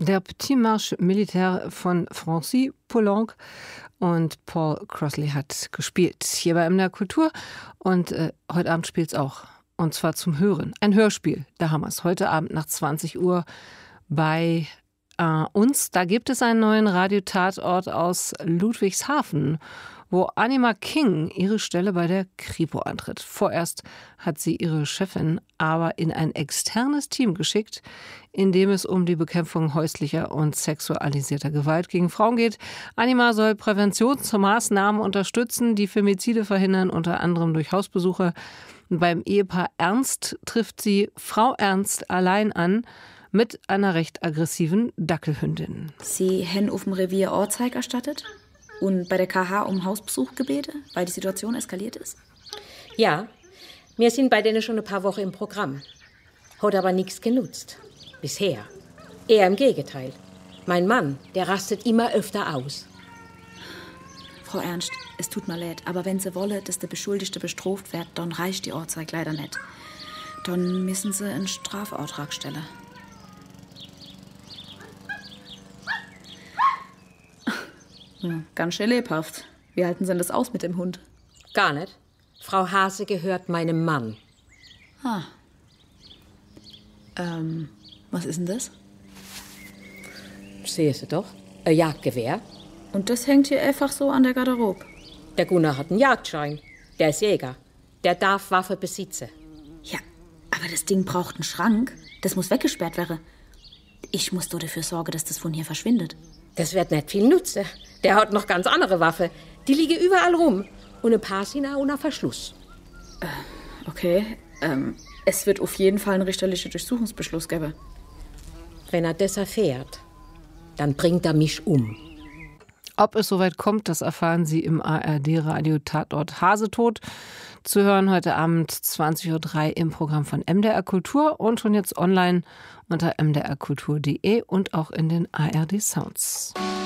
Der Petit Marche Militaire von Francis Poulenc und Paul Crossley hat gespielt. Hier bei MDR Kultur. Und heute Abend spielt es auch. Und zwar zum Hören. Ein Hörspiel, da haben wir es. Heute Abend nach 20 Uhr bei uns. Da gibt es einen neuen Radiotatort aus Ludwigshafen, wo Anima King ihre Stelle bei der Kripo antritt. Vorerst hat sie ihre Chefin aber in ein externes Team geschickt, in dem es um die Bekämpfung häuslicher und sexualisierter Gewalt gegen Frauen geht. Anima soll Präventionsmaßnahmen unterstützen, die Femizide verhindern, unter anderem durch Hausbesuche. Beim Ehepaar Ernst trifft sie Frau Ernst allein an, mit einer recht aggressiven Dackelhündin. Sie haben auf dem Revier Anzeige erstattet und bei der KH um Hausbesuch gebeten, weil die Situation eskaliert ist? Ja, wir sind bei denen schon ein paar Wochen im Programm. Hat aber nichts genutzt. Bisher. Eher im Gegenteil. Mein Mann, der rastet immer öfter aus. Frau Ernst, es tut mir leid, aber wenn Sie wollen, dass der Beschuldigte bestraft wird, dann reicht die Anzeige leider nicht. Dann müssen Sie einen Strafantrag stellen. Ganz schön lebhaft. Wie halten Sie denn das aus mit dem Hund? Gar nicht. Frau Hase gehört meinem Mann. Was ist denn das? Sehen Sie doch. Ein Jagdgewehr. Und das hängt hier einfach so an der Garderobe? Der Gunnar hat einen Jagdschein. Der ist Jäger. Der darf Waffe besitzen. Ja, aber das Ding braucht einen Schrank. Das muss weggesperrt werden. Ich muss doch dafür sorgen, dass das von hier verschwindet. Das wird nicht viel nutzen. Der hat noch ganz andere Waffen. Die liegen überall rum. Und ein paar sind auch unter Verschluss. Okay, es wird auf jeden Fall einen richterlichen Durchsuchungsbeschluss geben. Wenn er das erfährt, dann bringt er mich um. Ob es soweit kommt, das erfahren Sie im ARD-Radio-Tatort Hasetod. Zu hören heute Abend 20.03 Uhr im Programm von MDR Kultur und schon jetzt online unter mdrkultur.de und auch in den ARD Sounds.